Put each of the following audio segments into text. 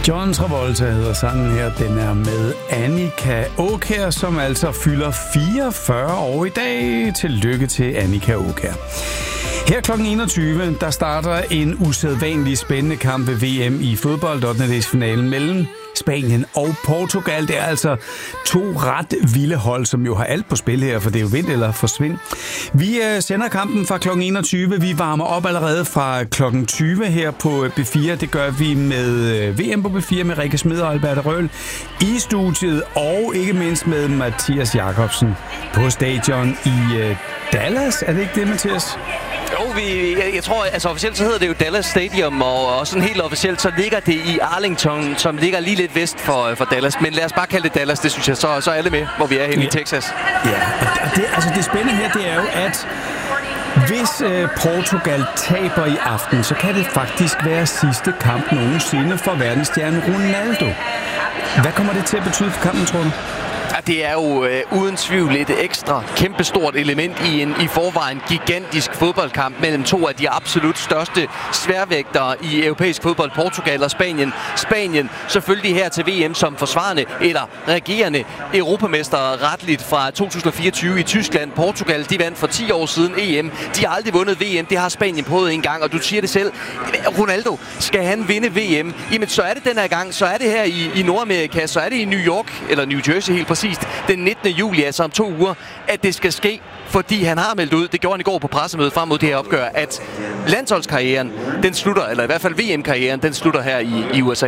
John Travolta hedder sangen her. Den er med Annika Aakjær, som altså fylder 44 år i dag. Tillykke til Annika Aakjær. Her kl. 21, der starter en usædvanlig spændende kamp ved VM i fodbold, 8-delsfinalen mellem Spanien og Portugal. Det er altså to ret vilde hold, som jo har alt på spil her, for det er jo vind eller forsvind. Vi sender kampen fra kl. 21. Vi varmer op allerede fra kl. 20 her på B4. Det gør vi med VM på B4 med Rikke Smed og Albert Røhl i studiet, og ikke mindst med Mathias Jakobsen på stadion i Dallas. Er det ikke det, Mathias? Jo, jeg tror, altså officielt så hedder det jo Dallas Stadium, og sådan helt officielt så ligger det i Arlington, som ligger lige lidt vest for Dallas. Men lad os bare kalde det Dallas, det synes jeg, så er alle med, hvor vi er henne i Texas. Ja, og det spændende her, det er jo, at hvis Portugal taber i aften, så kan det faktisk være sidste kamp nogensinde for verdensstjernen Ronaldo. Hvad kommer det til at betyde for kampen, tror du? Det er jo uden tvivl et ekstra kæmpestort element i en i forvejen gigantisk fodboldkamp mellem to af de absolut største sværvægtere i europæisk fodbold, Portugal og Spanien. Spanien selvfølgelig her til VM som forsvarende eller regerende europamester retligt fra 2024 i Tyskland. Portugal, de vandt for 10 år siden EM. De har aldrig vundet VM, det har Spanien prøvet en gang, og du siger det selv. Ronaldo, skal han vinde VM? Jamen så er det den her gang, så er det her i Nordamerika, så er det i New York, eller New Jersey helt præcis, den 19. juli, altså om 2 uger, at det skal ske, fordi han har meldt ud, det gjorde han i går på pressemødet frem mod det her opgør, at landsholdskarrieren, den slutter, eller i hvert fald VM-karrieren, den slutter her i USA.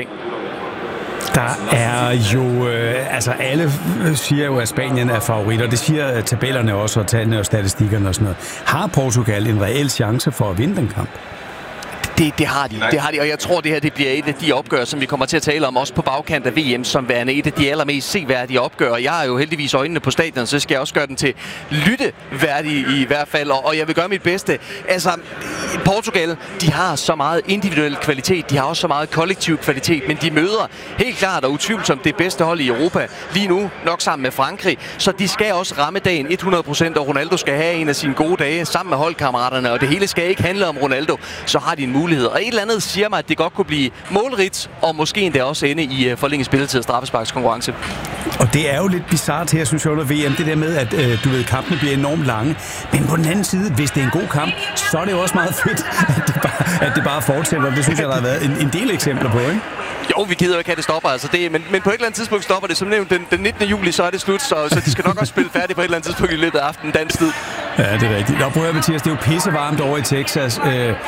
Der er jo, alle siger jo, at Spanien er favoritter. Det siger tabellerne også, og tallene og statistikkerne og sådan noget. Har Portugal en reel chance for at vinde den kamp? Det har de, og jeg tror, det her det bliver et af de opgør, som vi kommer til at tale om, også på bagkant af VM, som værende et af de allermest seværdige opgør. Jeg har jo heldigvis øjnene på stadion, så skal jeg også gøre den til lytteværdig i hvert fald, og jeg vil gøre mit bedste. Altså, Portugal, de har så meget individuel kvalitet, de har også så meget kollektiv kvalitet, men de møder helt klart og utvivlsomt det bedste hold i Europa lige nu, nok sammen med Frankrig, så de skal også ramme dagen 100%, og Ronaldo skal have en af sine gode dage sammen med holdkammeraterne, og det hele skal ikke handle om Ronaldo, så har de en mulighed. Og et eller andet siger mig, at det godt kunne blive målrigt, og måske endda også ende i forlænget spilletid og straffesparkskonkurrence. Og det er jo lidt bizarrt her, synes jeg, under VM, det der med, at kampene bliver enormt lange. Men på den anden side, hvis det er en god kamp, så er det jo også meget fedt, at det bare fortsætter. Det synes jeg, der har været en del eksempler på, ikke? Jo, vi gider jo ikke have det stopper, altså det, men på et eller andet tidspunkt stopper det. Som nævnt, den 19. juli, så er det slut, så de skal nok også spille færdigt på et eller andet tidspunkt i løbet af aftenen, dansk tid. Ja, det er rigtigt. Nå, prøv at høre, Mathias, det er jo pissevarmt over i Texas.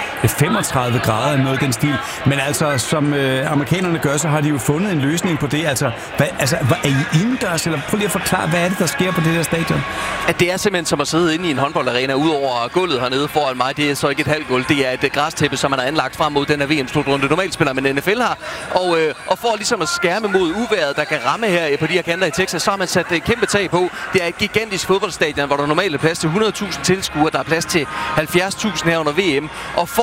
35 grader eller noget af den stil. Men altså, som amerikanerne gør, så har de jo fundet en løsning på det. Altså, er I indendørs, eller prøv lige at forklare, hvad er det, der sker på det der stadion? At det er simpelthen som at sidde inde i en håndboldarena, udover gulvet hernede foran mig. Det er så ikke et halvt gulv, det er et græstæppe, som man har anlagt frem mod den her VM-slutrunde. Normalt spiller man NFL her, og for ligesom at skærme mod uværet, der kan ramme her på de her kanter i Texas, så har man sat et kæmpe tag på. Det er et gigantisk fodboldstadion, hvor der normalt er plads til 100.000 tilskuere. Der er plads til 70.000 her under VM. Og for